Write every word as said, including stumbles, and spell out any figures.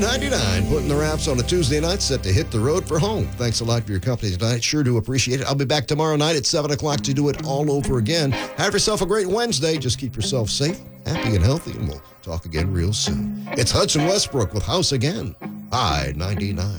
ninety-nine, putting the wraps on a Tuesday night, set to hit the road for home. Thanks a lot for your company tonight. Sure do appreciate it. I'll be back tomorrow night at seven o'clock to do it all over again. Have yourself a great Wednesday. Just keep yourself safe, happy, and healthy, and we'll talk again real soon. It's Hudson Westbrook with House Again. I ninety-nine.